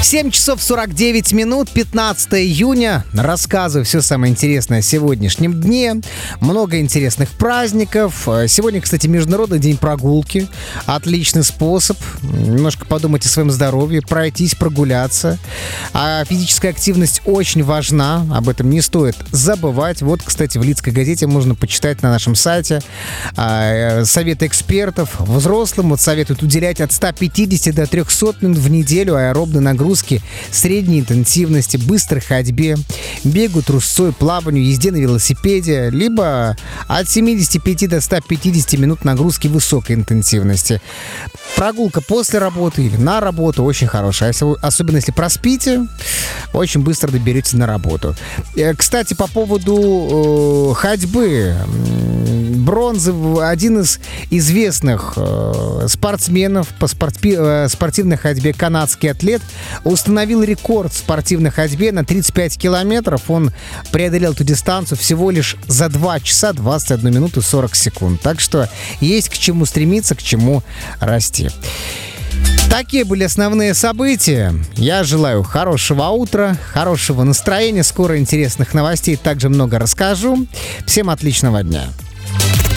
7 часов 49 минут, 15 июня. Рассказываю все самое интересное о сегодняшнем дне. Много интересных праздников. Сегодня, кстати, Международный день прогулки. Отличный способ немножко подумать о своем здоровье, пройтись, прогуляться. А физическая активность очень важна. Об этом не стоит забывать. Вот, кстати, в Лидской газете можно почитать на нашем сайте советы экспертов. Взрослым вот советуют уделять от 150 до 300 минут в неделю аэробной нагрузки средней интенсивности, быстрой ходьбе, бегу, трусцой, плаванию, езде на велосипеде, либо от 75 до 150 минут нагрузки высокой интенсивности. Прогулка после работы или на работу очень хорошая. Особенно если проспите, очень быстро доберетесь на работу. Кстати, по поводу ходьбы. Один из известных спортсменов по спортивной ходьбе, канадский атлет, установил рекорд в спортивной ходьбе на 35 километров. Он преодолел эту дистанцию всего лишь за 2 часа 21 минуту 40 секунд. Так что есть к чему стремиться, к чему расти. Такие были основные события. Я желаю хорошего утра, хорошего настроения. Скоро интересных новостей также много расскажу. Всем отличного дня.